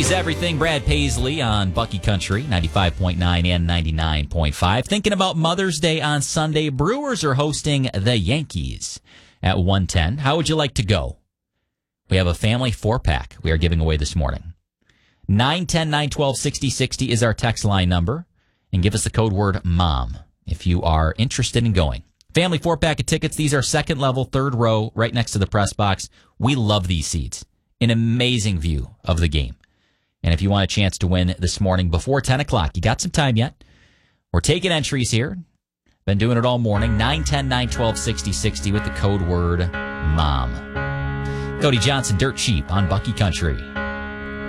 Is everything. Brad Paisley on Bucky Country, 95.9 and 99.5. Thinking about Mother's Day on Sunday. Brewers are hosting the Yankees at 1:10. How would you like to go? We have a family 4-pack we are giving away this morning. 910-912-6060 is our text line number. And give us the code word MOM if you are interested in going. Family 4-pack of tickets. These are second level, third row, right next to the press box. We love these seats. An amazing view of the game. And if you want a chance to win this morning before 10 o'clock, you got some time yet. We're taking entries here. Been doing it all morning. 910-912-6060 with the code word MOM. Cody Johnson, Dirt Cheap on Bucky Country.